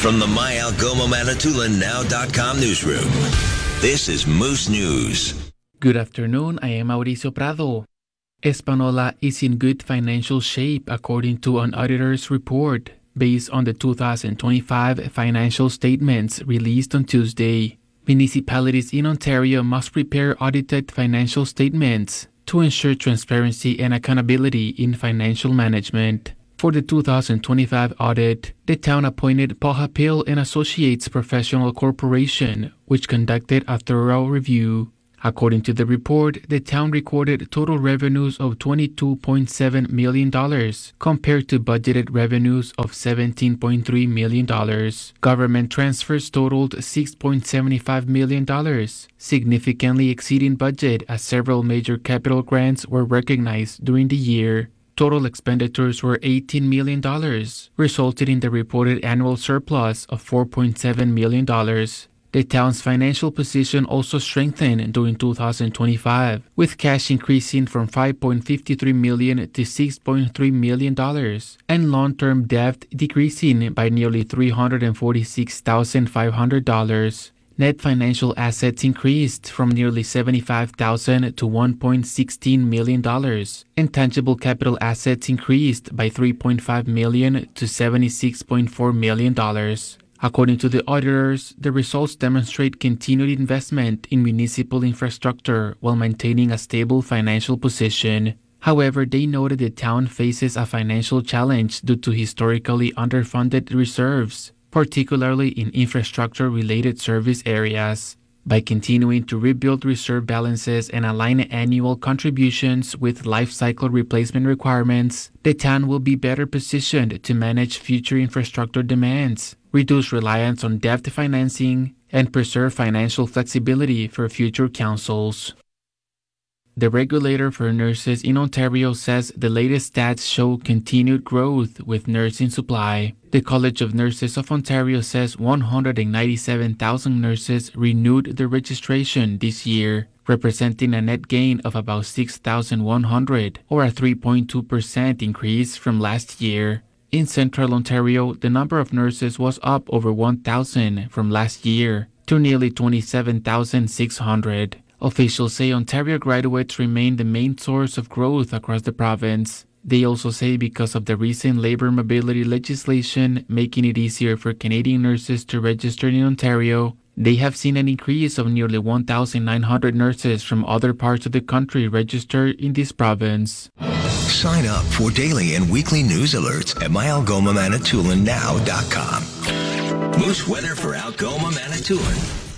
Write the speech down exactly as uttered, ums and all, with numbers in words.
From the My Algoma Manitoulin Now dot com newsroom, this is Moose News. Good afternoon, I am Mauricio Prado. Espanola is in good financial shape according to an auditor's report based on the two thousand twenty-five financial statements released on Tuesday. Municipalities in Ontario must prepare audited financial statements to ensure transparency and accountability in financial management. For the two thousand twenty-five audit, the town appointed Paul Hapill and Associates Professional Corporation, which conducted a thorough review. According to the report, the town recorded total revenues of twenty-two point seven million dollars compared to budgeted revenues of seventeen point three million dollars. Government transfers totaled six point seven five million dollars, significantly exceeding budget as several major capital grants were recognized during the year. Total expenditures were eighteen million dollars, resulting in the reported annual surplus of four point seven million dollars. The town's financial position also strengthened during two thousand twenty-five, with cash increasing from five point five three million dollars to six point three million dollars, and long-term debt decreasing by nearly three hundred forty-six thousand five hundred dollars. Net financial assets increased from nearly seventy-five thousand dollars to one point one six million dollars, and tangible capital assets increased by three point five million dollars to seventy-six point four million dollars. According to the auditors, the results demonstrate continued investment in municipal infrastructure while maintaining a stable financial position. However, they noted the town faces a financial challenge due to historically underfunded reserves, particularly in infrastructure-related service areas. By continuing to rebuild reserve balances and align annual contributions with life cycle replacement requirements, the town will be better positioned to manage future infrastructure demands, reduce reliance on debt financing, and preserve financial flexibility for future councils. The regulator for nurses in Ontario says the latest stats show continued growth with nursing supply. The College of Nurses of Ontario says one hundred ninety-seven thousand nurses renewed their registration this year, representing a net gain of about six thousand one hundred, or a three point two percent increase from last year. In Central Ontario, the number of nurses was up over one thousand from last year to nearly twenty-seven thousand six hundred. Officials say Ontario graduates remain the main source of growth across the province. They also say because of the recent labor mobility legislation making it easier for Canadian nurses to register in Ontario, they have seen an increase of nearly one thousand nine hundred nurses from other parts of the country register in this province. Sign up for daily and weekly news alerts at My Algoma Manitoulin Now dot com. Moose weather for Algoma Manitoulin.